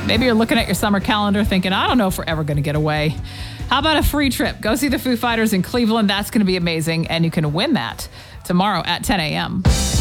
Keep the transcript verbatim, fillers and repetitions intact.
Maybe you're looking at your summer calendar thinking, I don't know if we're ever going to get away. How about a free trip? Go see the Foo Fighters in Cleveland. That's going to be amazing. And you can win that tomorrow at ten a.m.